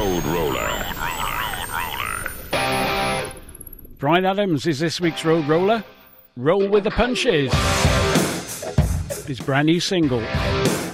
Road Roller. Bryan Adams is this week's Road Roller. Roll with the punches. His brand new single.